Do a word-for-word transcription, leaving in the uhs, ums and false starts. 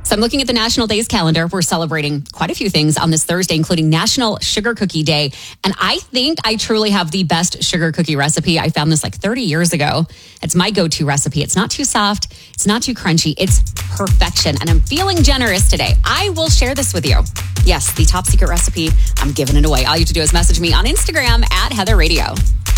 So I'm looking at the National Days calendar. We're celebrating quite a few things on this Thursday, including National Sugar Cookie Day. And I think I truly have the best sugar cookie recipe. I found this like thirty years ago. It's my go-to recipe. It's not too soft. It's not too crunchy. It's perfection. And I'm feeling generous today. I will share this with you. Yes, the top secret recipe. I'm giving it away. All you have to do is message me on Instagram at Heather Radio.